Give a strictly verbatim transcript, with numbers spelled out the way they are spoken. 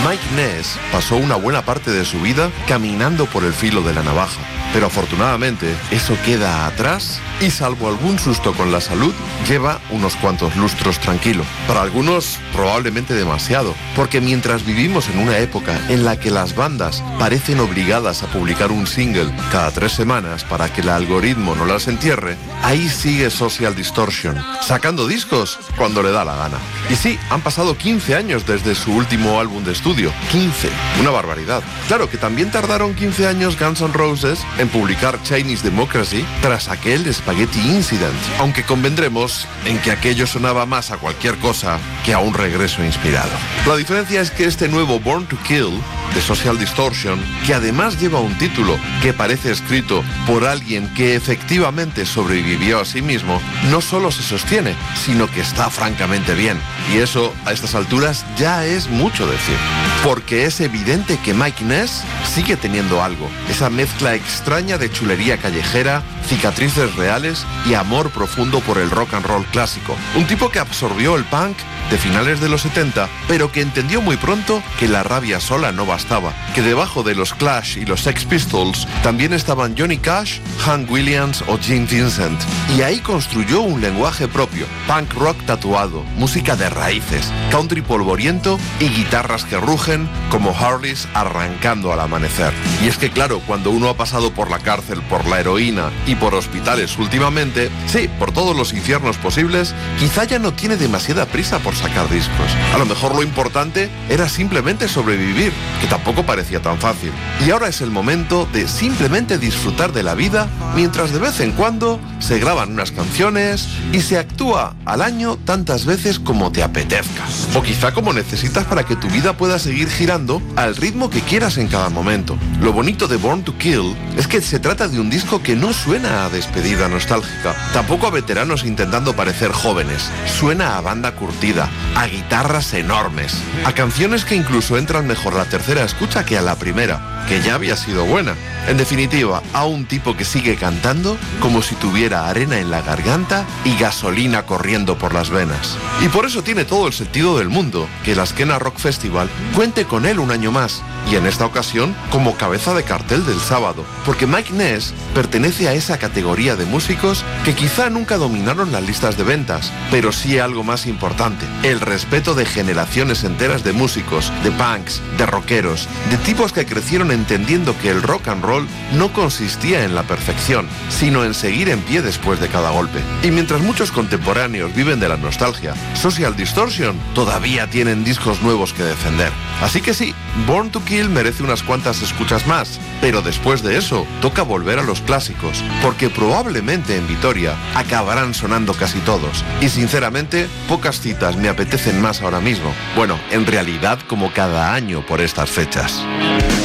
Mike Ness pasó una buena parte de su vida caminando por el filo de la navaja. Pero afortunadamente eso queda atrás y, salvo algún susto con la salud, lleva unos cuantos lustros tranquilo. Para algunos probablemente demasiado, porque mientras vivimos en una época en la que las bandas parecen obligadas a publicar un single cada tres semanas para que el algoritmo no las entierre, ahí sigue Social Distortion, sacando discos cuando le da la gana. Y sí, han pasado quince años desde su último álbum de estudio. quince, una barbaridad. Claro que también tardaron quince años Guns N' Roses en publicar Chinese Democracy tras aquel Spaghetti Incident, aunque convendremos en que aquello sonaba más a cualquier cosa que a un regreso inspirado. La diferencia es que este nuevo Born to Kill de Social Distortion, que además lleva un título que parece escrito por alguien que efectivamente sobrevivió a sí mismo, no solo se sostiene, sino que está francamente bien. Y eso, a estas alturas, ya es mucho decir. Porque es evidente que Mike Ness sigue teniendo algo, esa mezcla extraña de chulería callejera, cicatrices reales y amor profundo por el rock and roll clásico. Un tipo que absorbió el punk de finales de los setenta, pero que entendió muy pronto que la rabia sola no bastaba, que debajo de los Clash y los Sex Pistols también estaban Johnny Cash, Hank Williams o Gene Vincent, y ahí construyó un lenguaje propio, punk rock tatuado, música de raíces, country polvoriento y guitarras que rugen como Harleys arrancando al amanecer. Y es que claro, cuando uno ha pasado por la cárcel, por la heroína y por hospitales últimamente, sí, por todos los infiernos posibles, quizá ya no tiene demasiada prisa por sacar discos. A lo mejor lo importante era simplemente sobrevivir, que tampoco parecía tan fácil. Y ahora es el momento de simplemente disfrutar de la vida, mientras de vez en cuando se graban unas canciones y se actúa al año tantas veces como te apetezca. O quizá como necesitas para que tu vida pueda seguir girando al ritmo que quieras en cada momento. Lo bonito de Born to Kill es que se trata de un disco que no suena a despedida nostálgica, tampoco a veteranos intentando parecer jóvenes. Suena a banda curtida, a guitarras enormes, a canciones que incluso entran mejor a la tercera escucha que a la primera, que ya había sido buena. En definitiva, a un tipo que sigue cantando como si tuviera arena en la garganta y gasolina corriendo por las venas. Y por eso tiene todo el sentido del mundo que la Skena Rock Festival cuente con él un año más, y en esta ocasión como cabeza de cartel del sábado, porque Mike Ness pertenece a esa categoría de músicos que quizá nunca dominaron las listas de ventas, pero sí algo más importante, el respeto de generaciones enteras de músicos, de punks, de rockeros, de tipos que crecieron entendiendo que el rock and roll no consistía en la perfección, sino en seguir en pie después de cada golpe. Y mientras muchos contemporáneos viven de la nostalgia, Social Distortion todavía tienen discos nuevos que defender. Así que sí, Born to Kill merece unas cuantas escuchas más, pero después de eso toca volver a los clásicos, porque probablemente en Vitoria acabarán sonando casi todos. Y sinceramente, pocas citas me apetecen más ahora mismo. Bueno, en realidad como cada año por estas fechas.